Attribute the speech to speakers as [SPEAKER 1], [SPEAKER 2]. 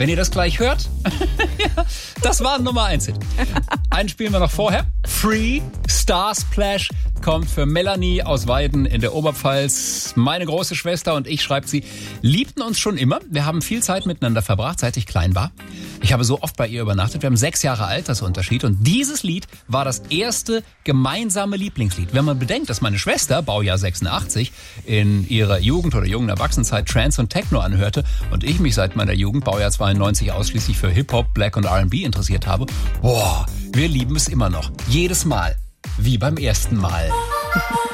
[SPEAKER 1] Wenn ihr das gleich hört, ja, das war ein Nummer 1 Hit. Einen spielen wir noch vorher. Free Star Splash kommt für Melanie aus Weiden in der Oberpfalz. Meine große Schwester und ich, schreibt sie, liebten uns schon immer. Wir haben viel Zeit miteinander verbracht, seit ich klein war. Ich habe so oft bei ihr übernachtet. Wir haben 6 Jahre Altersunterschied und dieses Lied war das erste gemeinsame Lieblingslied. Wenn man bedenkt, dass meine Schwester, Baujahr 86, in ihrer Jugend oder jungen Erwachsenenzeit Trance und Techno anhörte und ich mich seit meiner Jugend, Baujahr 92, ausschließlich für Hip-Hop, Black und R&B interessiert habe. Boah, wir lieben es immer noch. Jedes Mal. Wie beim ersten Mal.